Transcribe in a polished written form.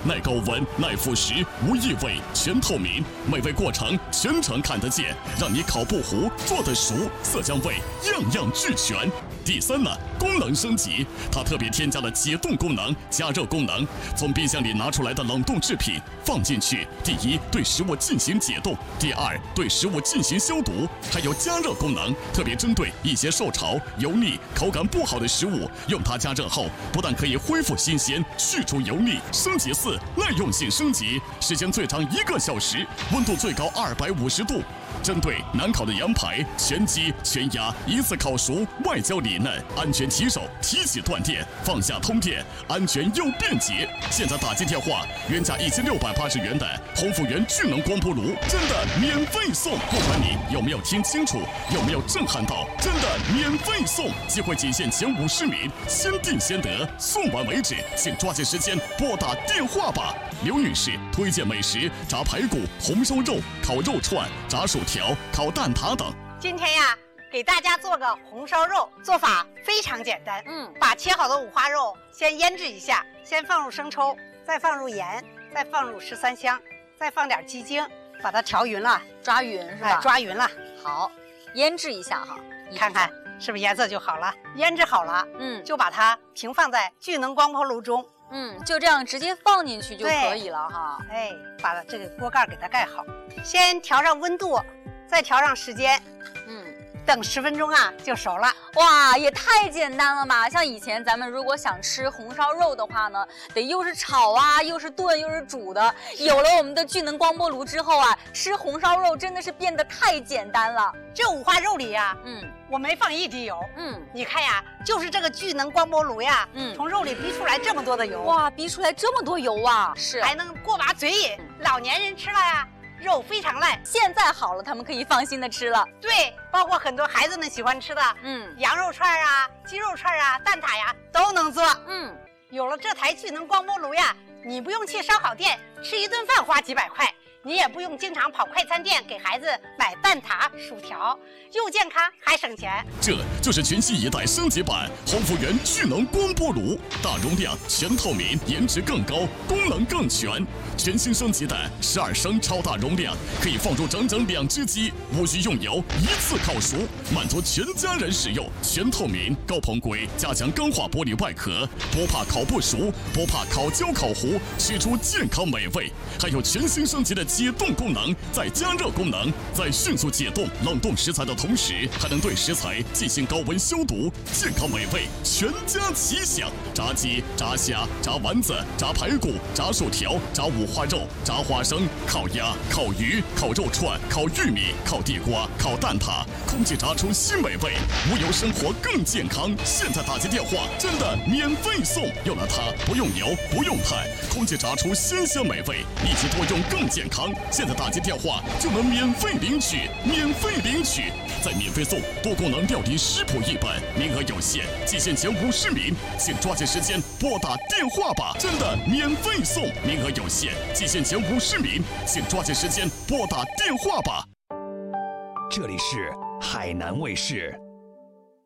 耐高温、耐腐蚀，无异味，全透明，美味过程全程看得见，让你烤不糊，做得熟，色香味样样俱全。第三呢，功能升级，它特别添加了解冻功能、加热功能。从冰箱里拿出来的冷冻制品放进去，第一，对食物进行解冻；第二，对食物进行消毒。还有加热功能，特别针对一些受潮、油腻、口感不好的食物，用它加热后，不但可以恢复新鲜、去除油腻。升级4，耐用性升级，时间最长1个小时，温度最高250度。针对难烤的羊排、全鸡、全鸭，一次烤熟，外焦里嫩，安全提手，提起断电，放下通电，安全又便捷。现在打进电话，原价1680元的鸿福源聚能光波炉，真的免费送！不管你有没有听清楚，有没有震撼到，真的免费送！机会仅限前50名，先订先得，送完为止，请抓紧时间拨打电话吧。刘女士推荐美食：炸排骨、红烧肉、烤肉串、炸薯条、烤蛋挞等。 今天呀，给大家做个红烧肉，做法非常简单。把切好的五花肉先腌制一下，先放入生抽，再放入盐，再放入13香，再放点鸡精，把它调匀了， 抓匀是吧？ 抓匀了。 好，腌制一下哈， 看看是不是颜色就好了？腌制好了，就把它平放在聚能光波炉中。 就这样直接放进去就可以了哈。 把这个锅盖给它盖好，先调上温度，再调上时间，等10分钟啊就熟了。 哇，也太简单了吧！像以前咱们如果想吃红烧肉的话呢，得又是炒啊，又是炖，又是煮的。有了我们的聚能光波炉之后啊，吃红烧肉真的是变得太简单了。 这五花肉里呀，我没放1滴油。你看呀，就是这个聚能光波炉呀，从肉里逼出来这么多的油。 哇，逼出来这么多油啊！是， 还能过把嘴瘾。老年人吃了呀，肉非常烂。 现在好了，他们可以放心的吃了。 对，包括很多孩子们喜欢吃的，羊肉串啊、鸡肉串啊、蛋挞呀，都能做。有了这台聚能光波炉呀，你不用去烧烤店吃一顿饭花几百块，你也不用经常跑快餐店给孩子买蛋挞、薯条，又健康还省钱。 这就是全新一代升级版鸿福源聚能光波炉，大容量、全透明，颜值更高，功能更全。全新升级的12升超大容量，可以放入整整2只鸡，无需用油，一次烤熟，满足全家人使用。全透明、高硼硅加强钢化玻璃外壳，不怕烤不熟，不怕烤焦烤糊，吃出健康美味。还有全新升级的解冻功能，再加热功能，在迅速解冻、冷冻食材的同时，还能对食材进行高温消毒，健康美味全家齐享。炸鸡、炸虾、炸丸子、炸排骨、炸薯条、炸五花肉、炸花生、烤鸭、烤鱼、烤肉串、烤玉米、烤地瓜、烤蛋挞，空气炸出新美味，无油生活更健康。现在打进电话，真的免费送！有了它，不用油，不用碳，空气炸出鲜香美味，一起多用更健康。现在打进电话就能免费领取，免费领取，再免费送多功能料理食谱1本，名额有限，仅限前50名，请抓紧时间拨打电话吧！真的免费送，名额有限，仅限前50名，请抓紧时间拨打电话吧！ 这里是海南卫视。